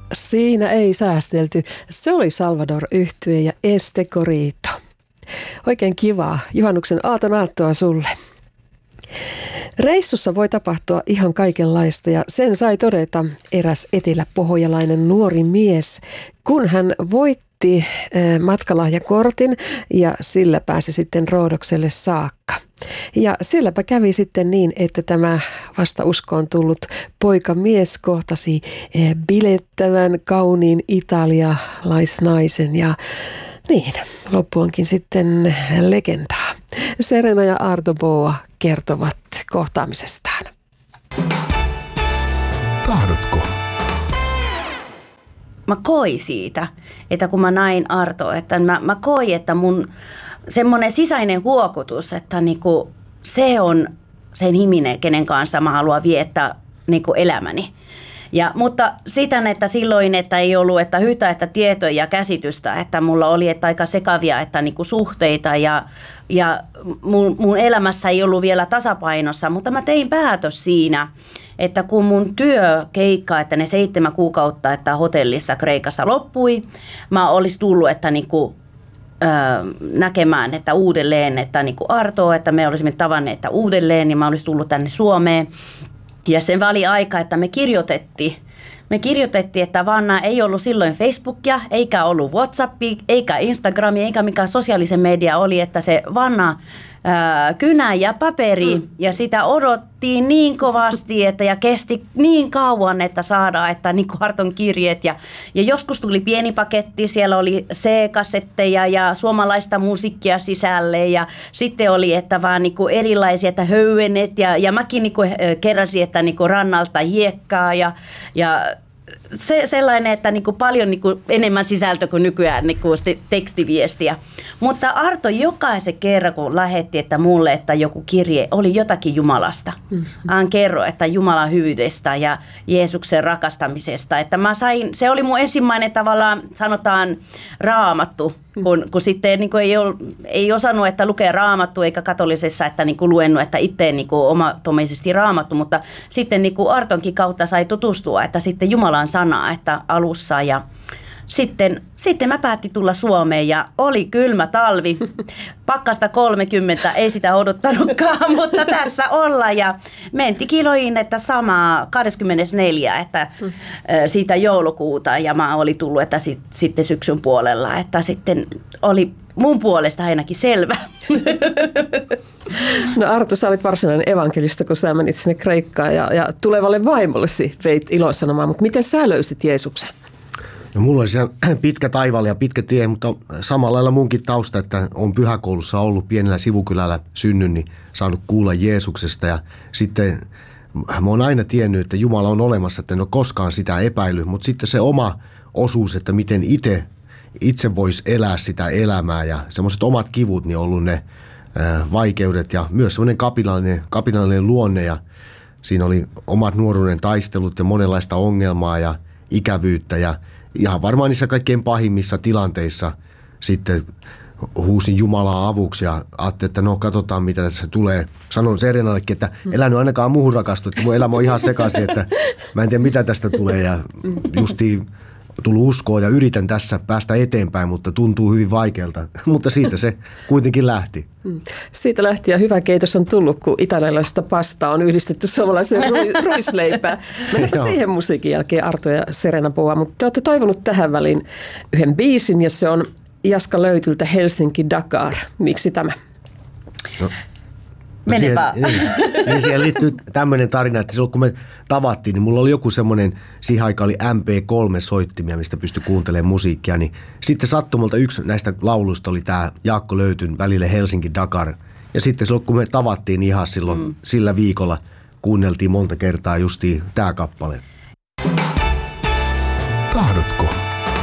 Siinä ei säästelty. Se oli Salvador-yhtye ja Este Corito. Oikein kivaa juhannuksen aatonaattona sulle. Reissussa voi tapahtua ihan kaikenlaista ja sen sai todeta eräs eteläpohjalainen nuori mies, kun hän voitti matkalahjakortin ja sillä pääsi sitten Roodokselle saakka. Ja sielläpä kävi sitten niin, että tämä vasta uskoon tullut poikamies kohtasi bilettävän kauniin italialaisnaisen ja niin, loppu onkin sitten legendaa. Serena ja Arto Boa kertovat kohtaamisestaan. Tahdotko? Mä koin siitä, että kun mä näin Arto, että mä koin, että mun semmoinen sisäinen huokutus, että niinku se on sen ihminen, kenen kanssa mä haluan viettää niinku elämäni. Mutta siten, että silloin, että ei ollut että hytä, että tietoa ja käsitystä, että mulla oli että aika sekavia että niinku suhteita ja mun elämässä ei ollut vielä tasapainossa, mutta mä tein päätös siinä, että kun mun työkeikka, että ne 7 kuukautta, että hotellissa Kreikassa loppui, mä olisi tullut, että niinku näkemään, että uudelleen, että niinku Artoa, että me olisimme tavanneet että uudelleen, niin mä olisin tullut tänne Suomeen. Ja sen väliaika, että me kirjoitettiin, että Vanna ei ollut silloin Facebookia, eikä ollut WhatsAppia, eikä Instagramia, eikä mikään sosiaalisen media oli, että se Vanna kynä ja paperi, ja sitä odottiin niin kovasti, että ja kesti niin kauan, että saadaan, että niin kuin Arton kirjeet. Ja joskus tuli pieni paketti, siellä oli C-kasetteja ja suomalaista musiikkia sisälle, ja sitten oli, että vaan niin kuin erilaisia, että höyhenet, ja mäkin niin kuin keräsin, että niin kuin rannalta hiekkaa, ja sellainen, että niin kuin paljon niin kuin enemmän sisältö kuin nykyään niin kuin tekstiviestiä. Mutta Arto jokaisen kerran, kun lähetti että mulle, että joku kirje oli jotakin Jumalasta. Hän kerroi, että Jumalan hyvyydestä ja Jeesuksen rakastamisesta. Että mä sain, se oli mun ensimmäinen tavallaan, sanotaan, raamattu. Kun sitten niin kuin ei osannut, että lukee raamattu eikä katolisessa, että niin kuin luennut, että itse niin kuin omatoimisesti raamattu, mutta sitten niin kuin Artonkin kautta sai tutustua, että sitten Jumalan sanaa, että alussa ja sitten mä päätin tulla Suomeen ja oli kylmä talvi, pakkasta 30, ei sitä odottanutkaan, mutta tässä ollaan ja menti kiloihin, että sama 24, että siitä joulukuuta ja mä olin tullut, että sitten syksyn puolella, että sitten oli mun puolesta ainakin selvä. No Arto, sä olit varsinainen evankelista, kun sä menit sinne Kreikkaan ja tulevalle vaimollesi veit ilosanomaa, mutta miten sä löysit Jeesuksen? No, mulla oli siellä pitkä taivaalla ja pitkä tie, mutta samalla lailla munkin tausta, että on pyhäkoulussa ollut pienellä sivukylällä synnyn, niin saanut kuulla Jeesuksesta. Ja sitten mä oon aina tiennyt, että Jumala on olemassa, että en ole koskaan sitä epäillyt, mutta sitten se oma osuus, että miten itse voisi elää sitä elämää ja semmoiset omat kivut, niin on ollut ne vaikeudet ja myös semmoinen kapinallinen luonne ja siinä oli omat nuoruuden taistelut ja monenlaista ongelmaa ja ikävyyttä ja ihan varmaan niissä kaikkein pahimmissa tilanteissa sitten huusin Jumalaa avuksi ja ajattelin, että no katsotaan mitä tässä tulee. Sanon Serenallekin, että elä nyt ainakaan muuhun rakastu, että mun elämä on ihan sekaisin, että mä en tiedä mitä tästä tulee ja justiin tullut uskoa ja yritän tässä päästä eteenpäin, mutta tuntuu hyvin vaikealta. Mutta siitä se kuitenkin lähti. Siitä lähti ja hyvä keitos on tullut, kun italialaisesta pastaa on yhdistetty suomalaiseen ruisleipään. Mennäänpä siihen musiikin jälkeen Arto ja Serena Boa, mutta te olette toivonut tähän väliin yhden biisin ja se on Jaska Löytyltä Helsinki Dakar. Miksi tämä? No. Niin siihen liittyy tämmöinen tarina, että silloin kun me tavattiin, niin mulla oli joku semmoinen, siihen aikaan oli MP3-soittimia, mistä pystyi kuuntelemaan musiikkia, niin sitten sattumalta yksi näistä lauluista oli tämä Jaakko Löytyn välille Helsinki-Dakar. Ja sitten silloin kun me tavattiin ihan silloin sillä viikolla, kuunneltiin monta kertaa justiin tämä kappale.